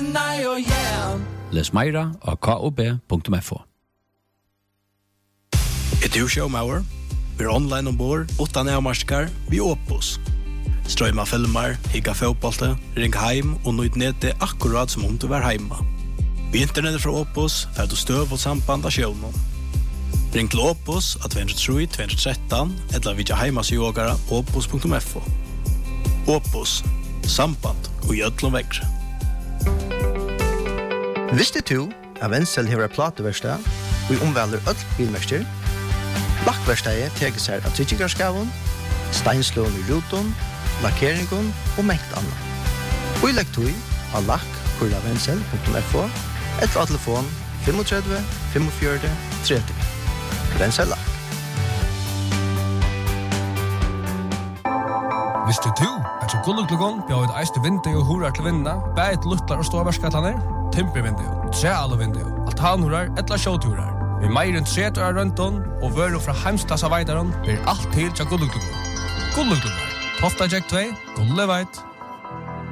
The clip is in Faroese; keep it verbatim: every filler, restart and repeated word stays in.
Nei og yeah. Les meira av k o b punktum f o. Er du showmauer? Vi er online ombord, utan avmarskar, vi Opus. Strøyma filmer, higga fotbollte, ring heim og nøyd nede akkurat som om du var heima. Vi internettet fra Opus får du støv og samband av sjøvnen. Ring til Opus av två tre två ett tre eller vidja heimasjogara opus punktum f o. Opus, samband og gjødlom vekre. Visste du at Wenzel hever plateverstad og i omvelder ødel bilmester? Lakkverstadet teker seg av tryggikarskaven, steinslån i ruton, lakkeringen og mengt annet. Og i lekktøy av lakk kurla wenzel punktum f o eller av telefon tre fem fem fem tre tre. Wenzel lakk. Visste du at så gulluglugon bjør et eiste vindu og horar til vinna, bæg et luttlar og ståverskatlaner, timpervindu, trealo vindu, altanhorar etla sjåturar. Vi meir enn tretu av rønton og vøru fra heimstassa veidaron blir alt til tja gulluglugon. Gulluglugon, tolta jack två, gulleveit.